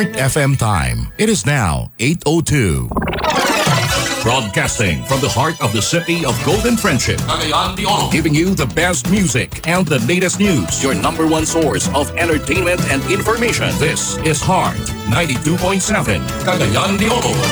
Heart FM time. It is now 8:02. Broadcasting from the heart of the city of Golden Friendship, Cagayan de Oro, giving you the best music and the latest news. Your number one source of entertainment and information. This is Heart 92.7, Cagayan de Oro.